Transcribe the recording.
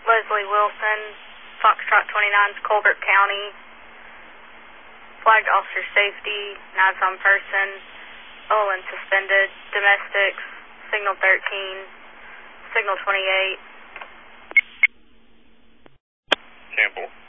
Leslie Wilson, Foxtrot 29's Colbert County. Flagged officer safety, knives on person, Olin suspended, domestics, signal 13, signal 28. Campbell.